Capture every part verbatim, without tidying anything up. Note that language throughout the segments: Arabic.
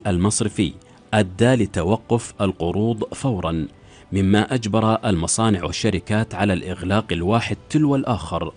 المصرفي أدى لتوقف القروض فورا، مما أجبر المصانع والشركات على الإغلاق الواحد تلو الآخر،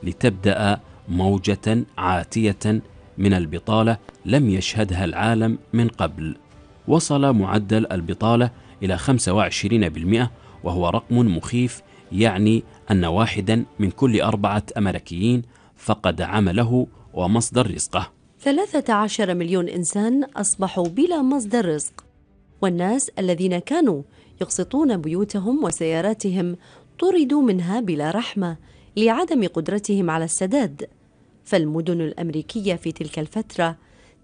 لتبدأ موجة عاتية من البطالة لم يشهدها العالم من قبل. وصل معدل البطالة إلى خمسة وعشرين بالمئة، وهو رقم مخيف، يعني أن واحدا من كل أربعة أمريكيين فقد عمله ومصدر رزقه. ثلاثة عشر مليون إنسان أصبحوا بلا مصدر رزق، والناس الذين كانوا يقسطون بيوتهم وسياراتهم طردوا منها بلا رحمة لعدم قدرتهم على السداد. فالمدن الأمريكية في تلك الفترة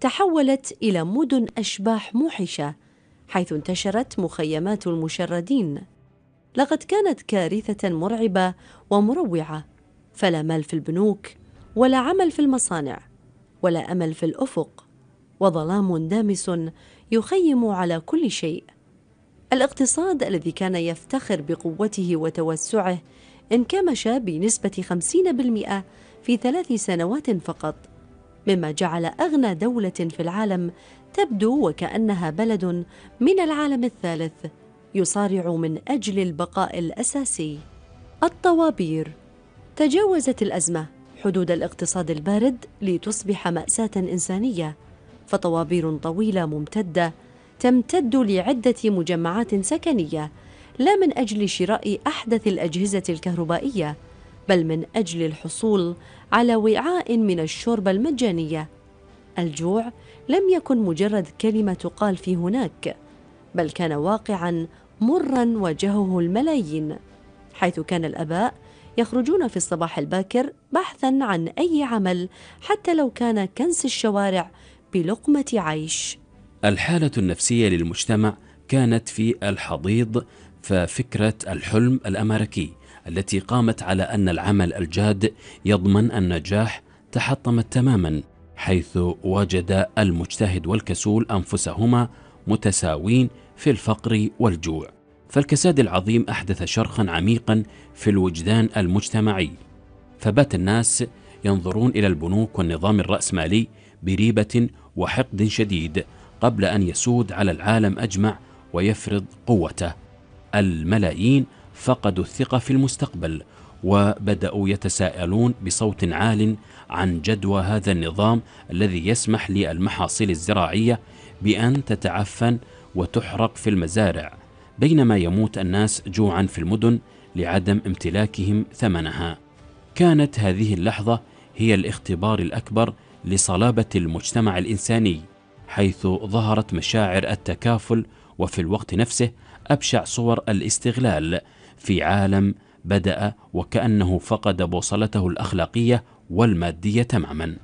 تحولت إلى مدن أشباح موحشة، حيث انتشرت مخيمات المشردين. لقد كانت كارثة مرعبة ومروعة، فلا مال في البنوك، ولا عمل في المصانع، ولا أمل في الأفق، وظلام دامس يخيم على كل شيء. الاقتصاد الذي كان يفتخر بقوته وتوسعه انكمش بنسبة خمسين بالمئة في ثلاث سنوات فقط، مما جعل أغنى دولة في العالم تبدو وكأنها بلد من العالم الثالث يصارع من أجل البقاء الأساسي. الطوابير. تجاوزت الأزمة حدود الاقتصاد البارد لتصبح مأساة إنسانية، فطوابير طويلة ممتدة تمتد لعدة مجمعات سكنية، لا من أجل شراء أحدث الأجهزة الكهربائية، بل من أجل الحصول على وعاء من الشوربة المجانية. الجوع لم يكن مجرد كلمة تقال في هناك، بل كان واقعاً مراً واجهه الملايين، حيث كان الآباء يخرجون في الصباح الباكر بحثاً عن أي عمل، حتى لو كان كنس الشوارع بلقمة عيش. الحالة النفسية للمجتمع كانت في الحضيض، ففكرة الحلم الأمريكي التي قامت على أن العمل الجاد يضمن النجاح تحطمت تماما، حيث وجد المجتهد والكسول أنفسهما متساوين في الفقر والجوع. فالكساد العظيم أحدث شرخا عميقا في الوجدان المجتمعي، فبات الناس ينظرون إلى البنوك والنظام الرأسمالي بريبة وحقد شديد قبل أن يسود على العالم أجمع ويفرض قوته. الملايين فقدوا الثقة في المستقبل، وبدأوا يتساءلون بصوت عال عن جدوى هذا النظام الذي يسمح للمحاصيل الزراعية بأن تتعفن وتحرق في المزارع، بينما يموت الناس جوعا في المدن لعدم امتلاكهم ثمنها. كانت هذه اللحظة هي الاختبار الأكبر لصلابة المجتمع الإنساني، حيث ظهرت مشاعر التكافل، وفي الوقت نفسه أبشع صور الاستغلال في عالم بدأ وكأنه فقد بوصلته الأخلاقية والمادية تماما.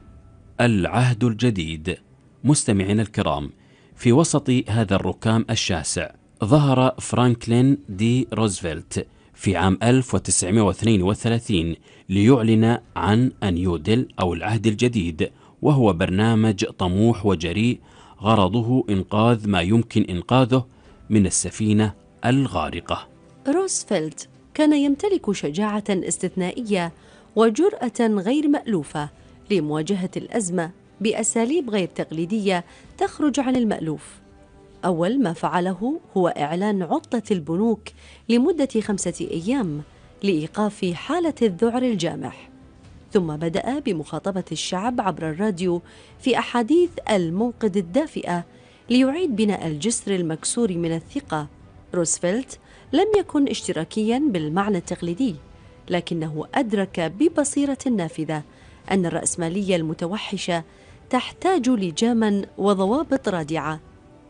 العهد الجديد. مستمعين الكرام، في وسط هذا الركام الشاسع ظهر فرانكلين دي روزفلت في عام ألف وتسعمائة واثنين وثلاثين ليعلن عن النيوديل أو العهد الجديد، وهو برنامج طموح وجريء غرضه إنقاذ ما يمكن إنقاذه من السفينة الغارقة. روزفلت كان يمتلك شجاعة استثنائية وجرأة غير مألوفة لمواجهة الأزمة بأساليب غير تقليدية تخرج عن المألوف. أول ما فعله هو إعلان عطلة البنوك لمدة خمسة أيام لإيقاف حالة الذعر الجامح، ثم بدأ بمخاطبة الشعب عبر الراديو في أحاديث الموقد الدافئة ليعيد بناء الجسر المكسور من الثقة. روزفلت لم يكن اشتراكياً بالمعنى التقليدي، لكنه أدرك ببصيرة نافذة أن الرأسمالية المتوحشة تحتاج لجاماً وضوابط رادعة.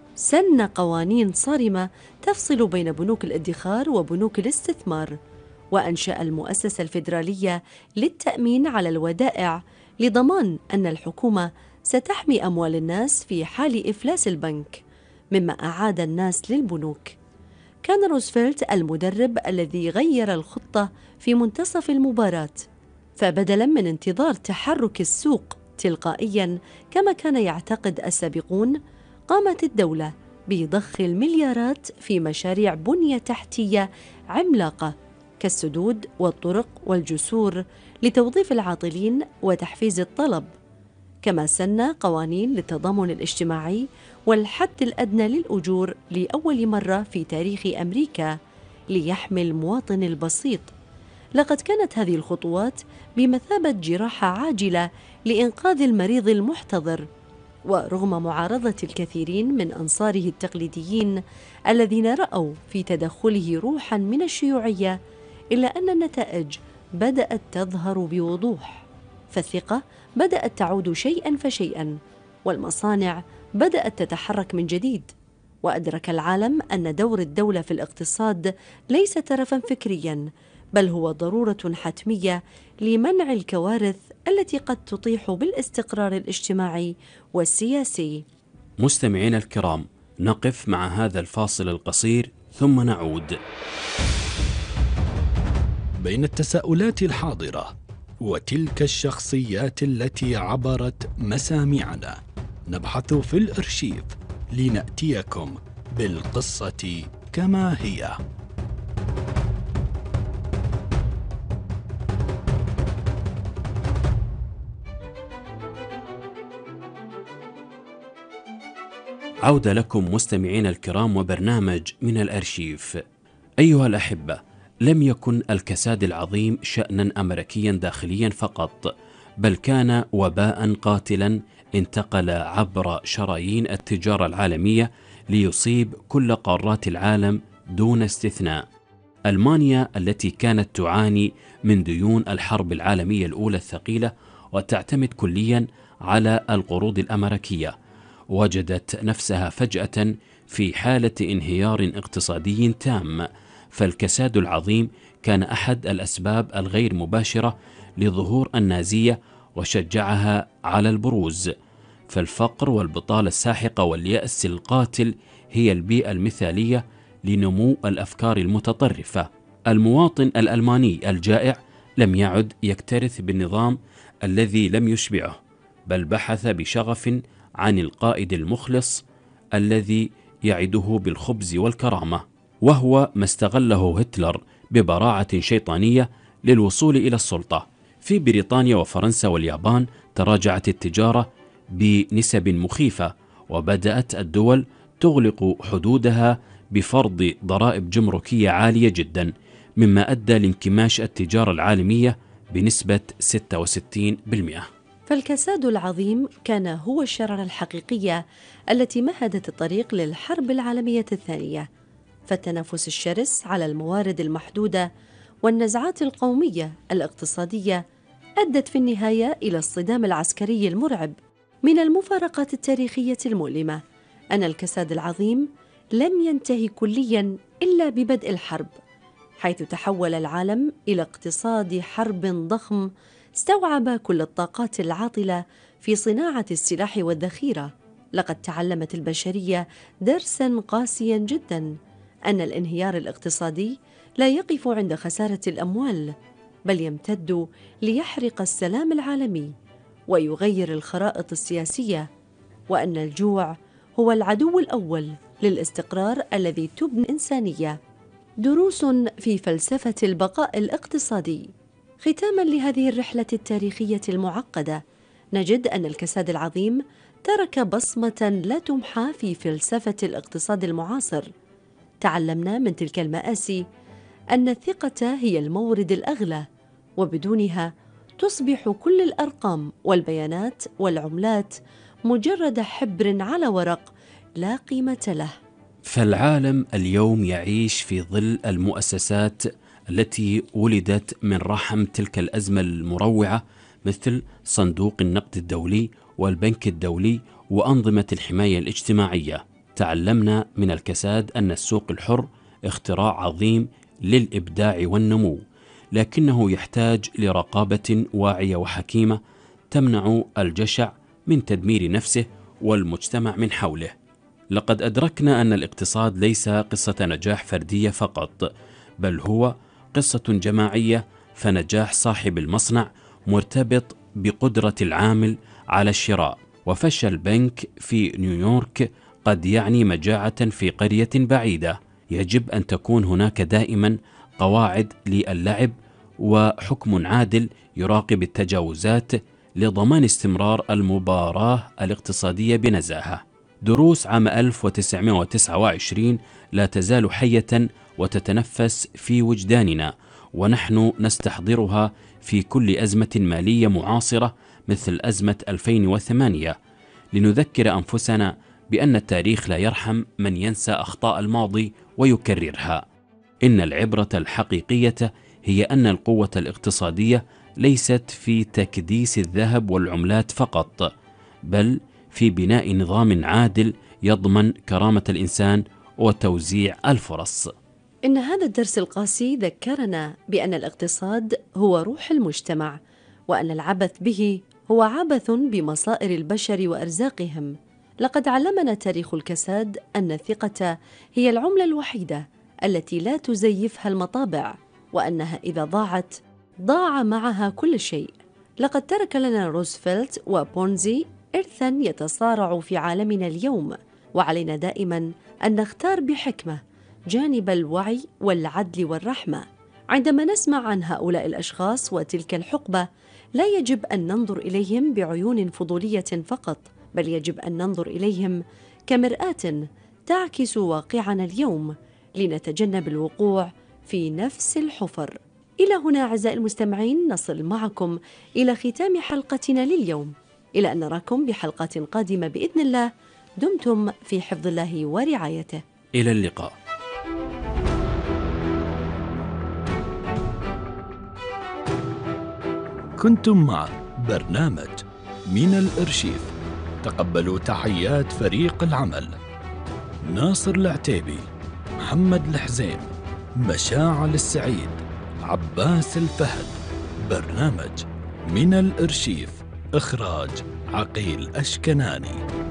سن قوانين صارمة تفصل بين بنوك الادخار وبنوك الاستثمار، وأنشأ المؤسسة الفيدرالية للتأمين على الودائع لضمان أن الحكومة ستحمي أموال الناس في حال إفلاس البنك، مما أعاد الناس للبنوك. كان روزفلت المدرب الذي غير الخطة في منتصف المباراة، فبدلاً من انتظار تحرك السوق تلقائياً كما كان يعتقد السابقون، قامت الدولة بضخ المليارات في مشاريع بنية تحتية عملاقة كالسدود والطرق والجسور لتوظيف العاطلين وتحفيز الطلب، كما سن قوانين للتضامن الاجتماعي والحد الأدنى للأجور لأول مرة في تاريخ أمريكا ليحمي المواطن البسيط. لقد كانت هذه الخطوات بمثابة جراحة عاجلة لإنقاذ المريض المحتضر، ورغم معارضة الكثيرين من أنصاره التقليديين الذين رأوا في تدخله روحاً من الشيوعية، إلا أن النتائج بدأت تظهر بوضوح، فالثقة بدأت تعود شيئاً فشيئاً، والمصانع بدأت تتحرك من جديد. وأدرك العالم أن دور الدولة في الاقتصاد ليس ترفاً فكرياً، بل هو ضرورة حتمية لمنع الكوارث التي قد تطيح بالاستقرار الاجتماعي والسياسي. مستمعينا الكرام، نقف مع هذا الفاصل القصير ثم نعود. بين التساؤلات الحاضرة وتلك الشخصيات التي عبرت مسامعنا، نبحث في الأرشيف لنأتيكم بالقصة كما هي. عودة لكم مستمعينا الكرام وبرنامج من الأرشيف. أيها الأحبة، لم يكن الكساد العظيم شأنا أمريكيا داخليا فقط، بل كان وباء قاتلا انتقل عبر شرايين التجارة العالمية ليصيب كل قارات العالم دون استثناء. ألمانيا التي كانت تعاني من ديون الحرب العالمية الأولى الثقيلة وتعتمد كليا على القروض الأمريكية، وجدت نفسها فجأة في حالة انهيار اقتصادي تام. فالكساد العظيم كان أحد الأسباب الغير مباشرة لظهور النازية وشجعها على البروز. فالفقر والبطالة الساحقة واليأس القاتل هي البيئة المثالية لنمو الأفكار المتطرفة. المواطن الألماني الجائع لم يعد يكترث بالنظام الذي لم يشبعه، بل بحث بشغف عن القائد المخلص الذي يعده بالخبز والكرامة، وهو ما استغله هتلر ببراعة شيطانية للوصول إلى السلطة. في بريطانيا وفرنسا واليابان تراجعت التجارة بنسب مخيفة، وبدأت الدول تغلق حدودها بفرض ضرائب جمركية عالية جدا، مما أدى لانكماش التجارة العالمية بنسبة ستة وستين بالمئة. فالكساد العظيم كان هو الشرارة الحقيقية التي مهدت الطريق للحرب العالمية الثانية. فالتنافس الشرس على الموارد المحدودة والنزعات القومية الاقتصادية أدت في النهاية إلى الصدام العسكري المرعب. من المفارقات التاريخية المؤلمة أن الكساد العظيم لم ينتهي كلياً إلا ببدء الحرب، حيث تحول العالم إلى اقتصاد حرب ضخم استوعب كل الطاقات العاطلة في صناعة السلاح والذخيرة. لقد تعلمت البشرية درساً قاسياً جداً، أن الانهيار الاقتصادي لا يقف عند خسارة الأموال، بل يمتد ليحرق السلام العالمي ويغير الخرائط السياسية، وأن الجوع هو العدو الأول للاستقرار الذي تبني الإنسانية. دروس في فلسفة البقاء الاقتصادي. ختاماً لهذه الرحلة التاريخية المعقدة، نجد أن الكساد العظيم ترك بصمة لا تمحى في فلسفة الاقتصاد المعاصر. تعلمنا من تلك المآسي أن الثقة هي المورد الأغلى، وبدونها تصبح كل الأرقام والبيانات والعملات مجرد حبر على ورق لا قيمة له. فالعالم اليوم يعيش في ظل المؤسسات التي ولدت من رحم تلك الأزمة المروعة، مثل صندوق النقد الدولي والبنك الدولي وأنظمة الحماية الاجتماعية. تعلمنا من الكساد أن السوق الحر اختراع عظيم للإبداع والنمو، لكنه يحتاج لرقابة واعية وحكيمة تمنع الجشع من تدمير نفسه والمجتمع من حوله. لقد أدركنا أن الاقتصاد ليس قصة نجاح فردية فقط، بل هو قصة جماعية. فنجاح صاحب المصنع مرتبط بقدرة العامل على الشراء، وفشل بنك في نيويورك قد يعني مجاعة في قرية بعيدة. يجب أن تكون هناك دائما قواعد للعب وحكم عادل يراقب التجاوزات لضمان استمرار المباراة الاقتصادية بنزاهة. دروس عام ألف وتسعمائة وتسعة وعشرين لا تزال حية وتتنفس في وجداننا، ونحن نستحضرها في كل أزمة مالية معاصرة مثل أزمة ألفين وثمانية، لنذكر أنفسنا بأن التاريخ لا يرحم من ينسى أخطاء الماضي ويكررها. إن العبرة الحقيقية هي أن القوة الاقتصادية ليست في تكديس الذهب والعملات فقط، بل في بناء نظام عادل يضمن كرامة الإنسان وتوزيع الفرص. إن هذا الدرس القاسي ذكرنا بأن الاقتصاد هو روح المجتمع، وأن العبث به هو عبث بمصائر البشر وأرزاقهم. لقد علمنا تاريخ الكساد أن الثقة هي العملة الوحيدة التي لا تزيفها المطابع، وأنها إذا ضاعت ضاع معها كل شيء. لقد ترك لنا روزفلت وبونزي إرثاً يتصارع في عالمنا اليوم، وعلينا دائماً أن نختار بحكمة جانب الوعي والعدل والرحمة. عندما نسمع عن هؤلاء الأشخاص وتلك الحقبة، لا يجب أن ننظر إليهم بعيون فضولية فقط، بل يجب أن ننظر إليهم كمرآة تعكس واقعنا اليوم، لنتجنب الوقوع في نفس الحفر. إلى هنا أعزائي المستمعين نصل معكم إلى ختام حلقتنا لليوم، إلى أن نراكم بحلقات قادمة بإذن الله. دمتم في حفظ الله ورعايته. إلى اللقاء. كنتم مع برنامج من الأرشيف. تقبلوا تحيات فريق العمل: ناصر العتيبي، محمد الحزيم، مشاعل السعيد، عباس الفهد. برنامج من الأرشيف، إخراج عقيل أشكناني.